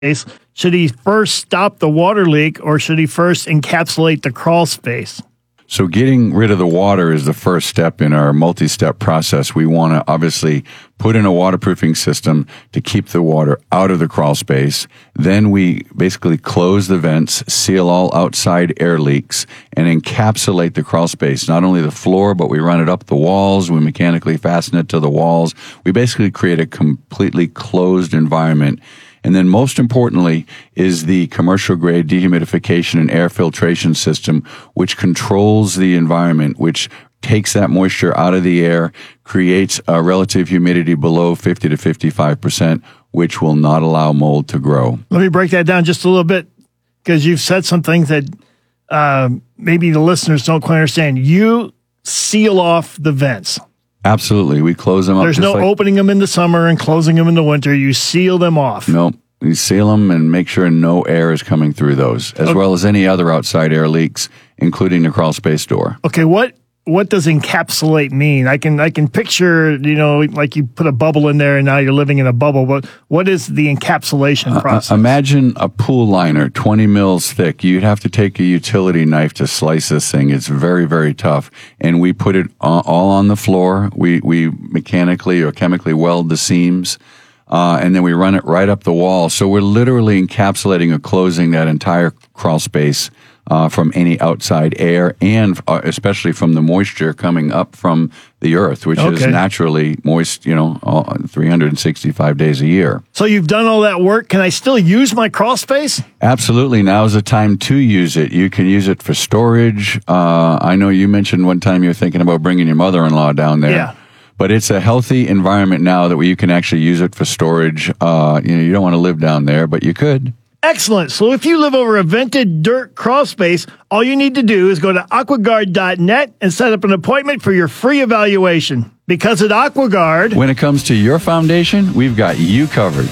should he first stop the water leak or should he first encapsulate the crawl space? So getting rid of the water is the first step in our multi-step process. We want to obviously put in a waterproofing system to keep the water out of the crawl space. Then we basically close the vents, seal all outside air leaks, and encapsulate the crawl space. Not only the floor, but we run it up the walls. We mechanically fasten it to the walls. We basically create a completely closed environment. And then most importantly is the commercial grade dehumidification and air filtration system, which controls the environment, which takes that moisture out of the air, creates a relative humidity below 50 to 55%, which will not allow mold to grow. Let me break that down just a little bit, because you've said some things that maybe the listeners don't quite understand. You seal off the vents. Absolutely. We close them up. There's no opening them in the summer and closing them in the winter. You seal them off. Nope. We seal them and make sure no air is coming through those, as well as any other outside air leaks, including the crawl space door. Okay, what does encapsulate mean? I can picture, like you put a bubble in there and now you're living in a bubble. But what is the encapsulation process? Imagine a pool liner, 20 mils thick. You'd have to take a utility knife to slice this thing. It's very, very tough. And we put it all on the floor. We mechanically or chemically weld the seams. And then we run it right up the wall. So we're literally encapsulating or closing that entire crawl space from any outside air, and especially from the moisture coming up from the earth, which is naturally moist, 365 days a year. So you've done all that work. Can I still use my crawl space? Absolutely. Now's the time to use it. You can use it for storage. I know you mentioned one time you're thinking about bringing your mother-in-law down there. Yeah. But it's a healthy environment now that you can actually use it for storage. You don't want to live down there, but you could. Excellent. So if you live over a vented dirt crawl space, all you need to do is go to aquaguard.net and set up an appointment for your free evaluation. Because at AquaGuard, when it comes to your foundation, we've got you covered.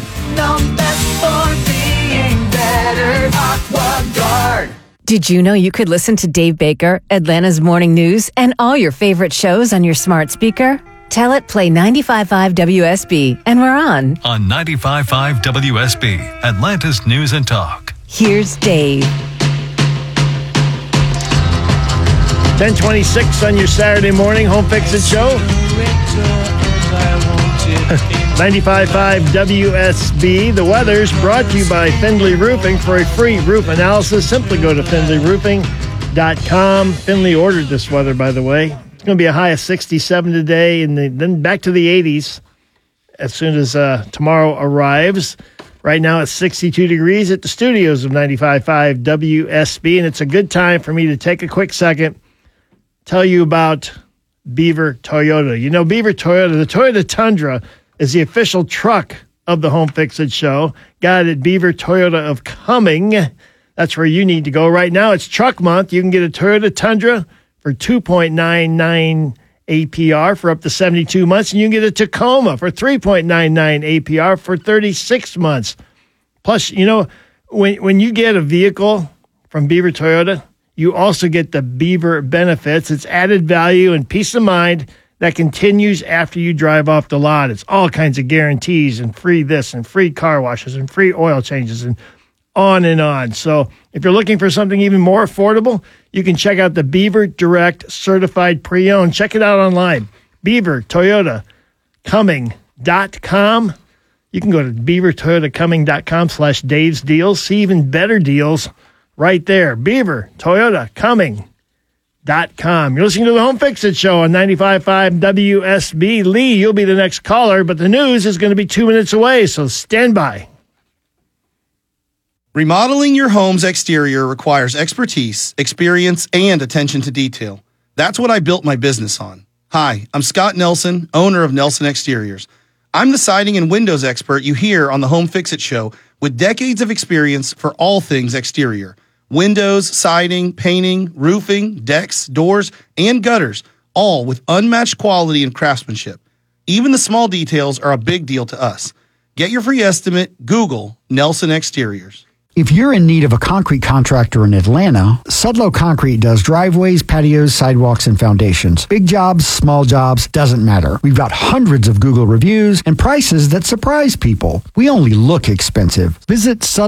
AquaGuard. Did you know you could listen to Dave Baker, Atlanta's Morning News, and all your favorite shows on your smart speaker? Tell it play 95.5 WSB, and we're on 95.5 WSB, Atlanta's News and Talk. Here's Dave. 10:26 on your Saturday morning Home Fix It show. 95.5 WSB. The weather's brought to you by Findlay Roofing. For a free roof analysis, simply go to findlayroofing.com. Findlay ordered this weather, by the way. It's going to be a high of 67 today, and then back to the 80s as soon as tomorrow arrives. Right now it's 62 degrees at the studios of 95.5 WSB, and it's a good time for me to take a quick second, tell you about Beaver Toyota. You know, Beaver Toyota, the Toyota Tundra, is the official truck of the Home Fix-It show. Got it at Beaver Toyota of Cumming. That's where you need to go. Right now it's truck month. You can get a Toyota Tundra for 2.99 APR for up to 72 months, and you can get a Tacoma for 3.99 APR for 36 months. Plus, when you get a vehicle from Beaver Toyota, you also get the Beaver benefits. It's added value and peace of mind that continues after you drive off the lot. It's all kinds of guarantees and free this and free car washes and free oil changes and on and on. So if you're looking for something even more affordable, you can check out the Beaver Direct Certified Pre-Owned. Check it out online, BeaverToyotaCumming.com. You can go to BeaverToyotaCumming.com/Dave's Deals. See even better deals right there. BeaverToyotaCumming.com. You're listening to the Home Fix-It show on 95.5 WSB. Lee, you'll be the next caller, but the news is going to be 2 minutes away, so stand by. Remodeling your home's exterior requires expertise, experience, and attention to detail. That's what I built my business on. Hi, I'm Scott Nelson, owner of Nelson Exteriors. I'm the siding and windows expert you hear on the Home Fix-It show with decades of experience for all things exterior. Windows, siding, painting, roofing, decks, doors, and gutters, all with unmatched quality and craftsmanship. Even the small details are a big deal to us. Get your free estimate. Google Nelson Exteriors. If you're in need of a concrete contractor in Atlanta, Sudlow Concrete does driveways, patios, sidewalks, and foundations. Big jobs, small jobs, doesn't matter. We've got hundreds of Google reviews and prices that surprise people. We only look expensive. Visit